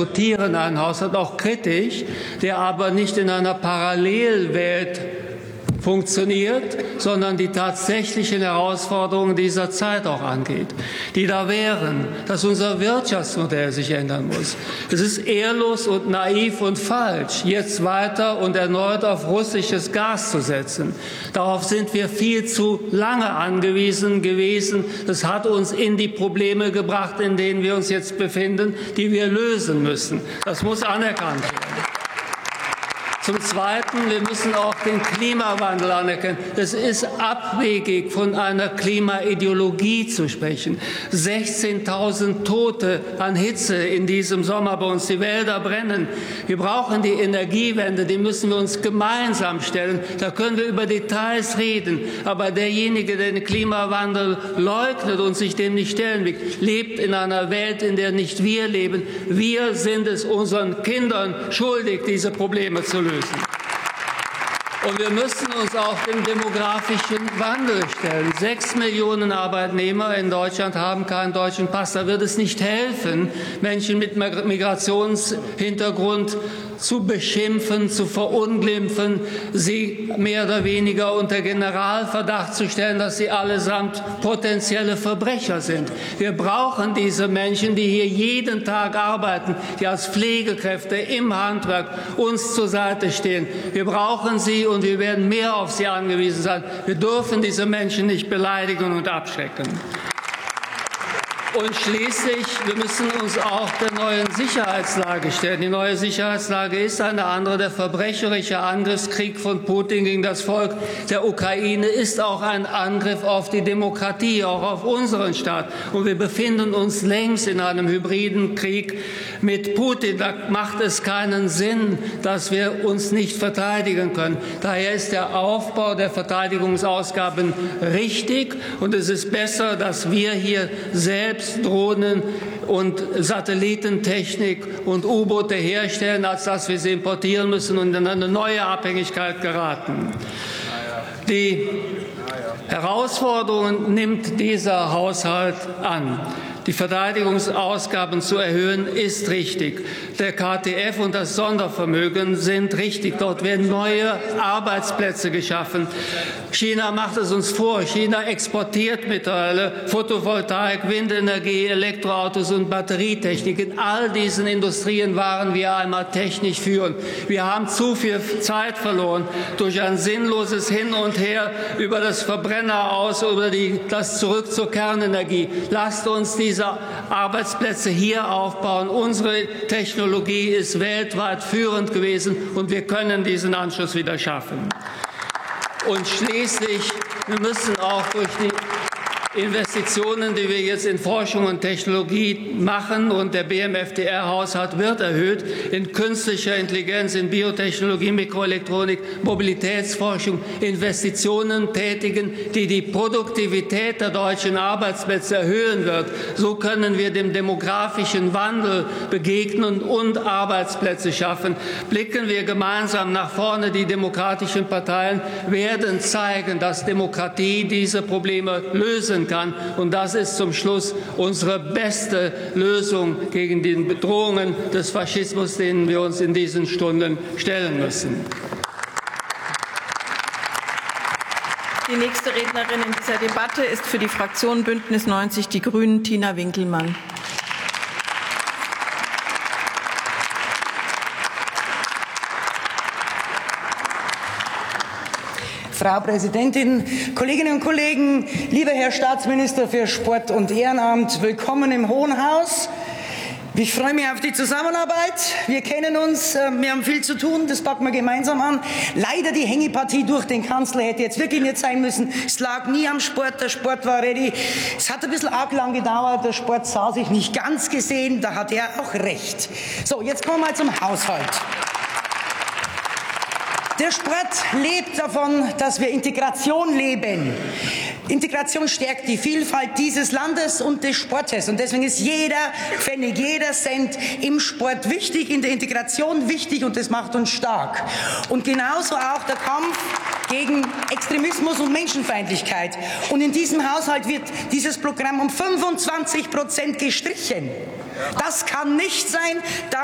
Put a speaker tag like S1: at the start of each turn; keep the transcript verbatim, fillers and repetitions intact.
S1: diskutieren einen Haushalt auch kritisch, der aber nicht in einer Parallelwelt funktioniert, sondern die tatsächlichen Herausforderungen dieser Zeit auch angeht, die da wären, dass unser Wirtschaftsmodell sich ändern muss. Es ist ehrlos und naiv und falsch, jetzt weiter und erneut auf russisches Gas zu setzen. Darauf sind wir viel zu lange angewiesen gewesen. Das hat uns in die Probleme gebracht, in denen wir uns jetzt befinden, die wir lösen müssen. Das muss anerkannt werden. Zum Zweiten, wir müssen auch den Klimawandel anerkennen. Es ist abwegig, von einer Klimaideologie zu sprechen. sechzehntausend Tote an Hitze in diesem Sommer bei uns. Die Wälder brennen. Wir brauchen die Energiewende. Die müssen wir uns gemeinsam stellen. Da können wir über Details reden. Aber derjenige, der den Klimawandel leugnet und sich dem nicht stellen will, lebt in einer Welt, in der nicht wir leben. Wir sind es unseren Kindern schuldig, diese Probleme zu lösen. Und wir müssen uns auch dem demografischen Wandel stellen. Sechs Millionen Arbeitnehmer in Deutschland haben keinen deutschen Pass. Da wird es nicht helfen, Menschen mit Migrationshintergrund zu beschimpfen, zu verunglimpfen, sie mehr oder weniger unter Generalverdacht zu stellen, dass sie allesamt potenzielle Verbrecher sind. Wir brauchen diese Menschen, die hier jeden Tag arbeiten, die als Pflegekräfte im Handwerk uns zur Seite stehen. Wir brauchen sie und wir werden mehr auf sie angewiesen sein. Wir dürfen diese Menschen nicht beleidigen und abschrecken. Und schließlich, wir müssen uns auch der neuen Sicherheitslage stellen. Die neue Sicherheitslage ist eine andere. Der verbrecherische Angriffskrieg von Putin gegen das Volk der Ukraine ist auch ein Angriff auf die Demokratie, auch auf unseren Staat. Und wir befinden uns längst in einem hybriden Krieg mit Putin. Da macht es keinen Sinn, dass wir uns nicht verteidigen können. Daher ist der Aufbau der Verteidigungsausgaben richtig. Und es ist besser, dass wir hier selbst Drohnen und Satellitentechnik und U-Boote herstellen, als dass wir sie importieren müssen und in eine neue Abhängigkeit geraten. Die Herausforderungen nimmt dieser Haushalt an. Die Verteidigungsausgaben zu erhöhen, ist richtig. Der K T F und das Sondervermögen sind richtig. Dort werden neue Arbeitsplätze geschaffen. China macht es uns vor. China exportiert mittlerweile Photovoltaik, Windenergie, Elektroautos und Batterietechnik. In all diesen Industrien waren wir einmal technisch führend. Wir haben zu viel Zeit verloren durch ein sinnloses Hin und Her über das Verbrenner aus, über die, das Zurück zur Kernenergie. Lasst uns die diese Arbeitsplätze hier aufbauen. Unsere Technologie ist weltweit führend gewesen und wir können diesen Anschluss wieder schaffen. Und schließlich, wir müssen auch durch die Investitionen, die wir jetzt in Forschung und Technologie machen, und der B M F D R-Haushalt wird erhöht, in künstlicher Intelligenz, in Biotechnologie, Mikroelektronik, Mobilitätsforschung, Investitionen tätigen, die die Produktivität der deutschen Arbeitsplätze erhöhen wird. So können wir dem demografischen Wandel begegnen und Arbeitsplätze schaffen. Blicken wir gemeinsam nach vorne. Die demokratischen Parteien werden zeigen, dass Demokratie diese Probleme lösen kann. Und das ist zum Schluss unsere beste Lösung gegen die Bedrohungen des Faschismus, denen wir uns in diesen Stunden stellen müssen.
S2: Die nächste Rednerin in dieser Debatte ist für die Fraktion Bündnis neunzig Die Grünen Tina Winkelmann.
S3: Frau Präsidentin, Kolleginnen und Kollegen, lieber Herr Staatsminister für Sport und Ehrenamt, willkommen im Hohen Haus. Ich freue mich auf die Zusammenarbeit. Wir kennen uns, wir haben viel zu tun, das packen wir gemeinsam an. Leider die Hängepartie durch den Kanzler hätte jetzt wirklich nicht sein müssen. Es lag nie am Sport, der Sport war ready. Es hat ein bisschen arg lang gedauert, der Sport sah sich nicht ganz gesehen, da hat er auch recht. So, jetzt kommen wir mal zum Haushalt. Der Sport lebt davon, dass wir Integration leben. Integration stärkt die Vielfalt dieses Landes und des Sportes. Und deswegen ist jeder Pfennig, jeder Cent im Sport wichtig, in der Integration wichtig, und das macht uns stark. Und genauso auch der Kampf gegen Extremismus und Menschenfeindlichkeit. Und in diesem Haushalt wird dieses Programm um fünfundzwanzig Prozent gestrichen. Das kann nicht sein.